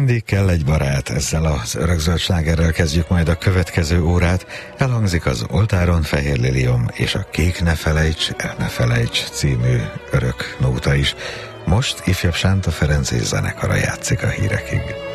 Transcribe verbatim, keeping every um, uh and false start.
Mindig kell egy barát, ezzel az örökzöld slágerrel kezdjük majd a következő órát. Elhangzik az Oltáron Fehér Liliom és a Kék ne felejts, el ne felejts című örök nóta is. Most ifjabb Sánta Ferenc és zenekara játszik a hírekig.